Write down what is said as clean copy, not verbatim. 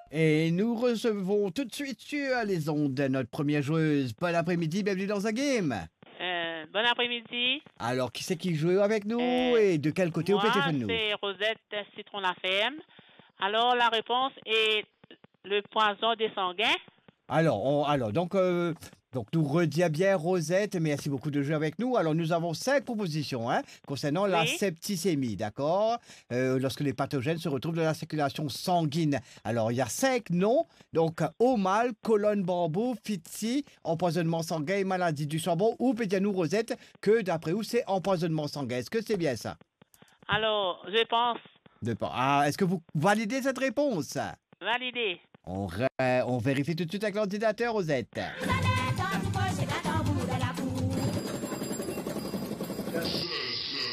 Et nous recevons tout de suite sur les ondes de notre première joueuse. Bon après-midi, bienvenue dans un game. Bon après-midi. Alors, qui c'est qui joue avec nous Euh, et de quel côté au Moi, téléphone-nous? c'est Rosette Citron La Ferme. Alors, la réponse est le poison des sanguins. Donc nous redis bien Rosette, merci beaucoup de jouer avec nous. Alors, nous avons 5 propositions concernant la Oui. septicémie, d'accord? Lorsque les pathogènes se retrouvent dans la circulation sanguine. Alors, il y a 5 noms. Donc, au mal, colonne bambou, fitsi, empoisonnement sanguin et maladie du charbon. Ou pédianou Rosette, que d'après vous, c'est empoisonnement sanguin. Est-ce que c'est bien ça? Alors, je pense Est-ce que vous validez cette réponse? valider. On vérifie tout de suite avec l'ordinateur, Rosette.